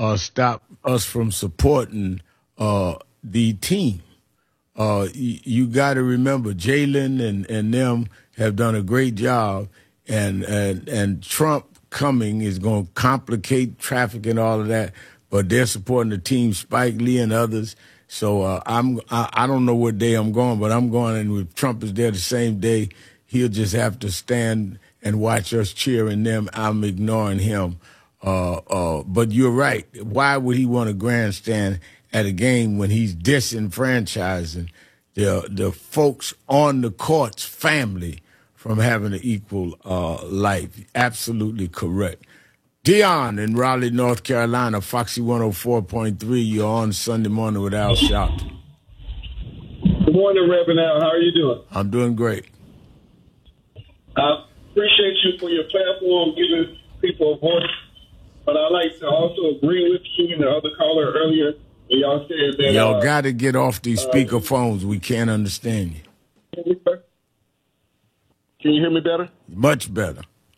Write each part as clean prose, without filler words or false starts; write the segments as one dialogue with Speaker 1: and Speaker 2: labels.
Speaker 1: stop us from supporting the team. You got to remember, Jalen and them have done a great job, and Trump coming is going to complicate traffic and all of that. But they're supporting the team, Spike Lee and others. So I don't know what day I'm going, but I'm going. And if Trump is there the same day, he'll just have to stand and watch us cheering them. I'm ignoring him. But you're right. Why would he want to grandstand at a game when he's disenfranchising the folks on the court's family from having an equal life? Absolutely correct. Dion in Raleigh, North Carolina, Foxy 104.3. You're on Sunday morning with Al Sharpton.
Speaker 2: Good morning, Reverend Al. How are you doing?
Speaker 1: I'm doing great.
Speaker 2: I appreciate you for your platform, giving people a voice. But I like to also agree with you and the other caller earlier when y'all said that.
Speaker 1: Y'all got to get off these speaker phones. We can't understand you.
Speaker 2: Can you hear me better?
Speaker 1: Much better.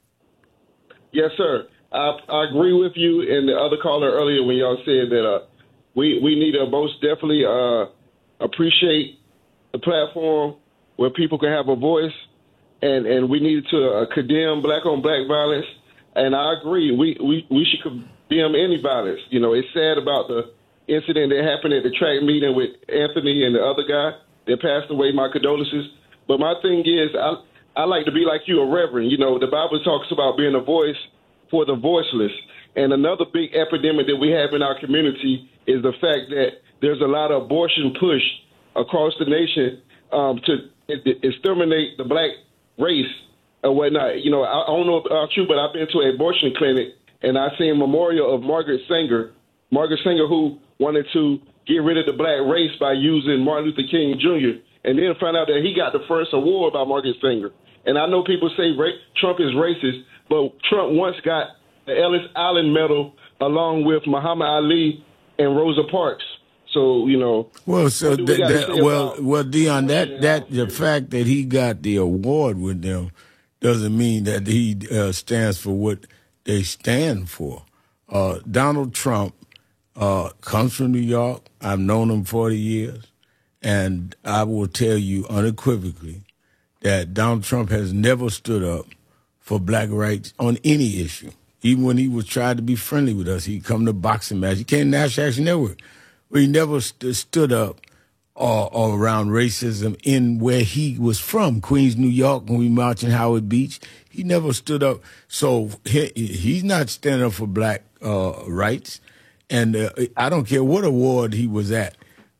Speaker 2: Yes, sir. I agree with you and the other caller earlier when y'all said that we need to most definitely appreciate the platform where people can have a voice, and we need to condemn black-on-black violence. And I agree. We should condemn any violence. You know, it's sad about the incident that happened at the track meeting with Anthony and the other guy that passed away. My condolences. But my thing is, I like to be like you, a reverend. You know, the Bible talks about being a voice for the voiceless. And another big epidemic that we have in our community is the fact that there's a lot of abortion push across the nation to exterminate the black race or whatnot. You know, I don't know about you, but I've been to an abortion clinic and I seen a memorial of Margaret Sanger who wanted to get rid of the black race by using Martin Luther King Jr. and then found out that he got the first award by Margaret Sanger. And I know people say Trump is racist, but Trump once got the Ellis Island Medal along with Muhammad Ali and Rosa Parks. So, you know.
Speaker 1: Well, so Dion, that the fact that he got the award with them doesn't mean that he stands for what they stand for. Donald Trump comes from New York. I've known him 40 years. And I will tell you unequivocally that Donald Trump has never stood up for black rights on any issue. Even when he was trying to be friendly with us, he'd come to boxing match. He came to National Action Network, where he never stood up around racism in where he was from, Queens, New York, when we marched in Howard Beach. He never stood up. So he's not standing up for black rights. And I don't care what award he was at.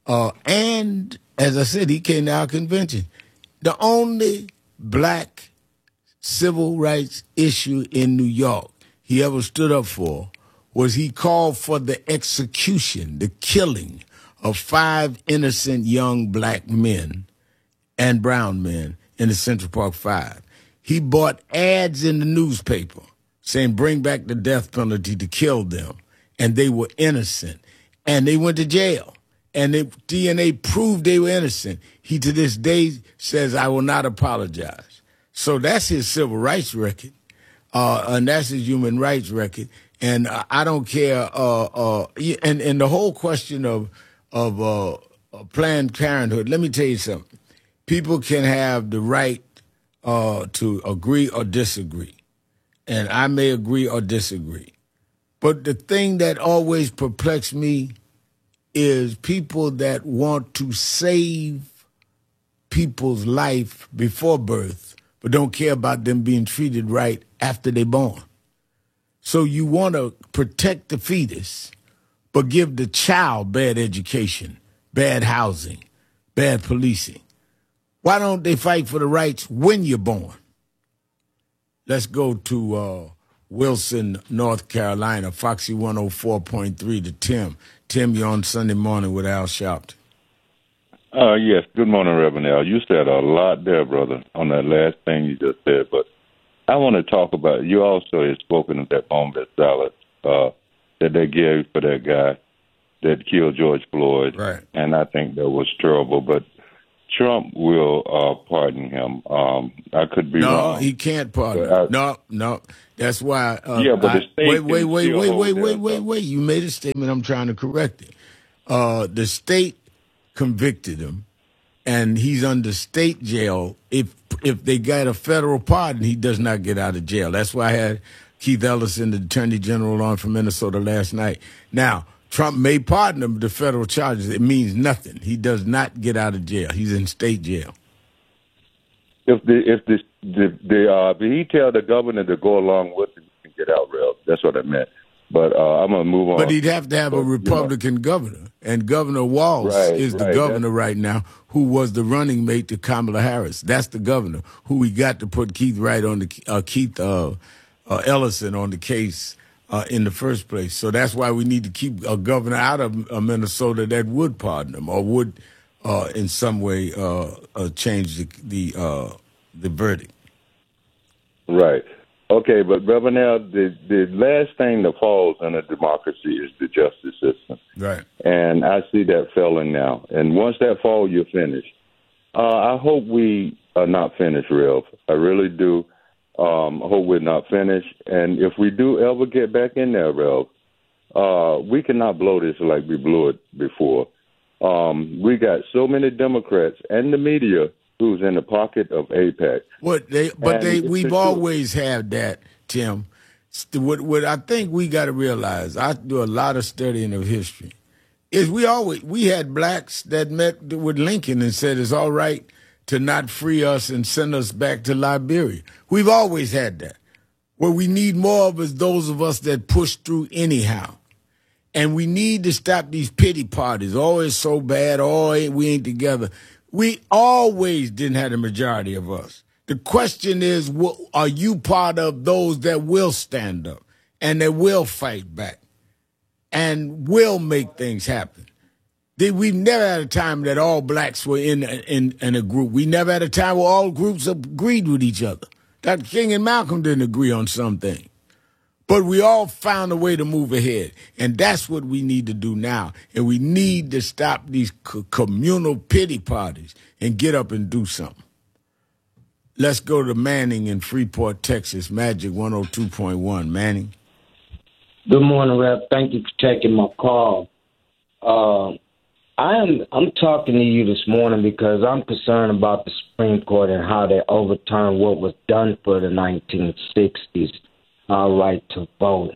Speaker 1: And as I said, he came to our convention. The only black civil rights issue in New York he ever stood up for was he called for the execution, the killing of 5 innocent young black men and brown men in the Central Park 5. He bought ads in the newspaper saying bring back the death penalty to kill them, and they were innocent. And they went to jail. And the DNA proved they were innocent. He, to this day, says, I will not apologize. So that's his civil rights record, and that's his human rights record. And I don't care. And the whole question of Planned Parenthood, let me tell you something. People can have the right to agree or disagree. And I may agree or disagree. But the thing that always perplexed me is people that want to save people's life before birth, but don't care about them being treated right after they're born. So you want to protect the fetus, but give the child bad education, bad housing, bad policing. Why don't they fight for the rights when you're born? Let's go to Wilson, North Carolina, Foxy 104.3 to Tim. Tim, you're on Sunday morning with Al Sharpton.
Speaker 3: Yes. Good morning, Reverend Al. You said a lot there, brother, on that last thing you just said. But I want to talk about, you also had spoken of that moment of silence that they gave for that guy that killed George Floyd.
Speaker 1: Right.
Speaker 3: And I think that was terrible. But Trump will pardon him. I could be wrong.
Speaker 1: No, he can't pardon him. No. That's why.
Speaker 3: Yeah, but the state
Speaker 1: wait. You made a statement. I'm trying to correct it. The state convicted him, and he's under state jail. If they got a federal pardon, he does not get out of jail. That's why I had Keith Ellison, the Attorney General, on from Minnesota last night. Now, Trump may pardon him the federal charges. It means nothing. He does not get out of jail. He's in state jail.
Speaker 3: If he tell the governor to go along with him, he can get out, Rev. That's what I meant. But I'm going to move on.
Speaker 1: But he'd have to have a Republican governor. And Governor Walz is the governor right now, who was the running mate to Kamala Harris. That's the governor who we got to put Keith Ellison on the case in the first place. So that's why we need to keep a governor out of Minnesota that would pardon him or would in some way change the verdict.
Speaker 3: Right. Okay, but Reverend, the last thing that falls in a democracy is the justice system.
Speaker 1: Right.
Speaker 3: And I see that failing now. And once that falls, you're finished. I hope we are not finished, Rev. I really do. I hope we're not finished. And if we do ever get back in there, Rev, we cannot blow this like we blew it before. We got so many Democrats and the media who's in the pocket of AIPAC.
Speaker 1: We've always had that, Tim. What I think we got to realize, I do a lot of studying of history, is we had blacks that met with Lincoln and said it's all right to not free us and send us back to Liberia. We've always had that. What we need more of is those of us that push through anyhow. And we need to stop these pity parties. Oh, it's so bad. Oh, we ain't together. We always didn't have the majority of us. The question is, are you part of those that will stand up and that will fight back and will make things happen? We've never had a time that all blacks were in a group. We never had a time where all groups agreed with each other. Dr. King and Malcolm didn't agree on something. But we all found a way to move ahead. And that's what we need to do now. And we need to stop these communal pity parties and get up and do something. Let's go to Manning in Freeport, Texas. Magic 102.1. Manning.
Speaker 4: Good morning, Rev. Thank you for taking my call. I'm talking to you this morning because I'm concerned about the Supreme Court and how they overturned what was done for the 1960s. Our right to vote,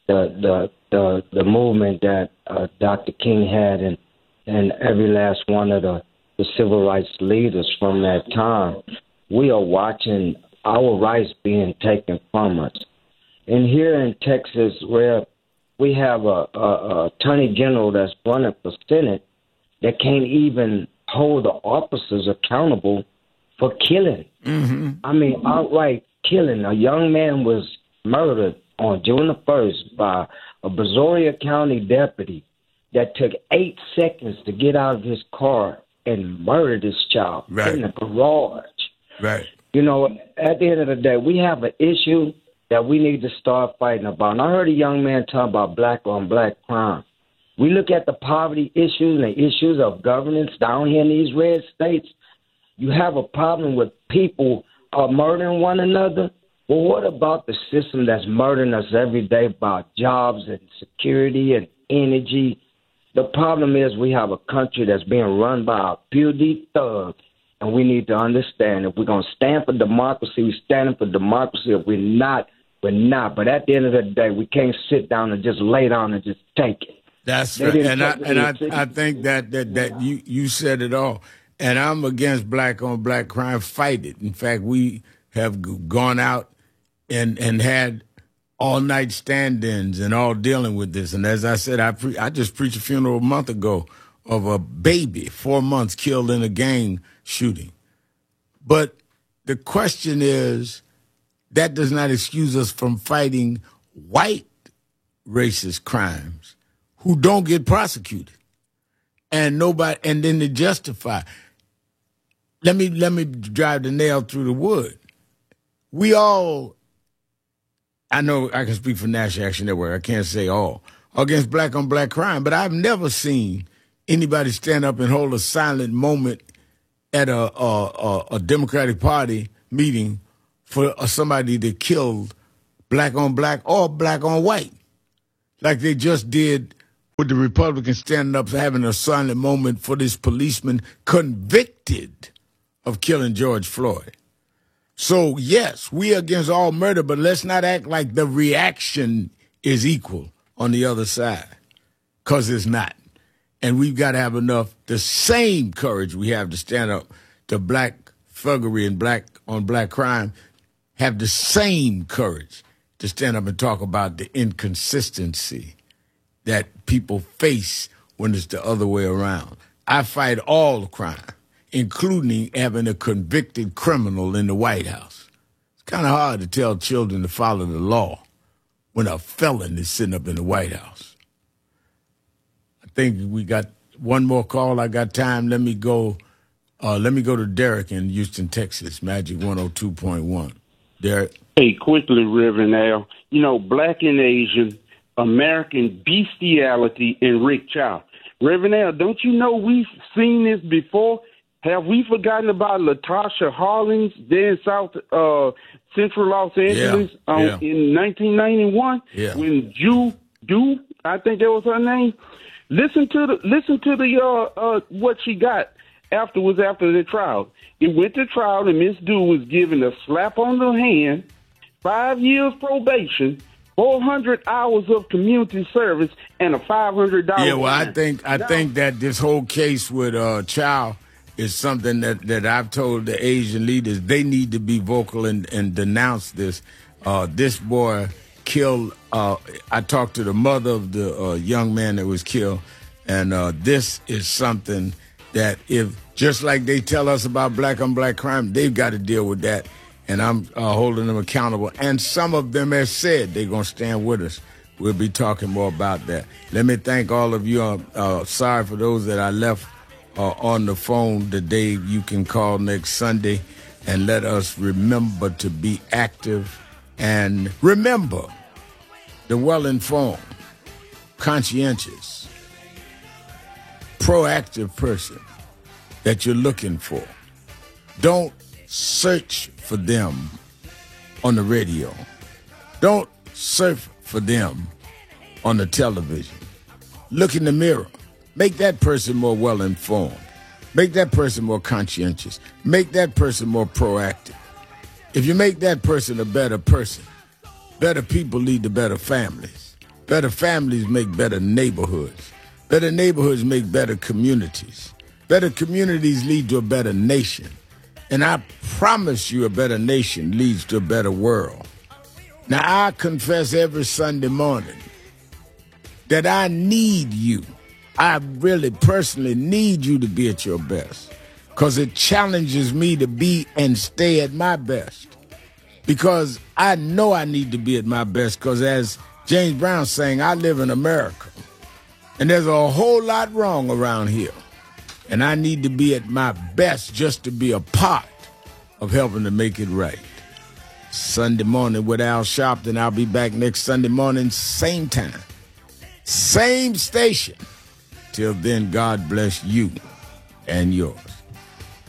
Speaker 4: the movement that Dr. King had, and every last one of the civil rights leaders from that time. We are watching our rights being taken from us. And here in Texas, where we have a attorney general that's running for Senate that can't even hold the officers accountable for killing. Mm-hmm. I mean, outright killing. A young man was murdered on June the 1st by a Brazoria County deputy that took 8 seconds to get out of his car and murder this child in the garage.
Speaker 1: Right.
Speaker 4: You know, at the end of the day, we have an issue that we need to start fighting about. And I heard a young man talk about black on black crime. We look at the poverty issues and the issues of governance down here in these red states. You have a problem with people murdering one another. Well, what about the system that's murdering us every day about jobs and security and energy? The problem is we have a country that's being run by a few deep thugs, and we need to understand if we're going to stand for democracy, we're standing for democracy. If we're not, we're not. But at the end of the day, we can't sit down and just lay down and just take it.
Speaker 1: That's right. And I think that you said it all. And I'm against black on black crime. Fight it. In fact, we have gone out and had all-night stand-ins and all dealing with this. And as I said, I just preached a funeral a month ago of a baby, 4 months, killed in a gang shooting. But the question is, that does not excuse us from fighting white racist crimes who don't get prosecuted. And then they justify. Let me drive the nail through the wood. I know I can speak for National Action Network. I can't say all against black on black crime, but I've never seen anybody stand up and hold a silent moment at a Democratic Party meeting for somebody that killed black on black or black on white, like they just did with the Republicans standing up having a silent moment for this policeman convicted of killing George Floyd. So, yes, we are against all murder, but let's not act like the reaction is equal on the other side, because it's not. And we've got to have the same courage we have to stand up to black thuggery and black on black crime, have the same courage to stand up and talk about the inconsistency that people face when it's the other way around. I fight all crime, including having a convicted criminal in the White House. It's kind of hard to tell children to follow the law when a felon is sitting up in the White House. I think we got one more call. I got time. Let me go to Derek in Houston, Texas, Magic 102.1. Derek.
Speaker 5: Hey, quickly, Reverend Al. You know, Black and Asian, American bestiality, and Rick Chow. Reverend Al, don't you know we've seen this before? Have we forgotten about Latasha Hollins there in Central Los Angeles in 1991 when Ju, I think that was her name. Listen to the what she got after the trial. It went to trial and Miss Du was given a slap on the hand, 5 years probation, 400 hours of community service, and a $500.
Speaker 1: Yeah, well, I think that this whole case with Chow is something that I've told the Asian leaders they need to be vocal and denounce this. This boy killed. I talked to the mother of the young man that was killed, and this is something that if just like they tell us about black on black crime, they've got to deal with that. And I'm holding them accountable. And some of them have said they're going to stand with us. We'll be talking more about that. Let me thank all of you. Sorry for those that I left on the phone today. You can call next Sunday and let us remember to be active. And remember the well-informed, conscientious, proactive person that you're looking for. Don't search for them on the radio. Don't search for them on the television. Look in the mirror. Make that person more well-informed. Make that person more conscientious. Make that person more proactive. If you make that person a better person, better people lead to better families. Better families make better neighborhoods. Better neighborhoods make better communities. Better communities lead to a better nation. And I promise you a better nation leads to a better world. Now, I confess every Sunday morning that I need you. I really personally need you to be at your best because it challenges me to be and stay at my best because I know I need to be at my best because as James Brown saying, I live in America and there's a whole lot wrong around here. And I need to be at my best just to be a part of helping to make it right. Sunday morning with Al Sharpton. I'll be back next Sunday morning, same time, same station. Till then, God bless you and yours.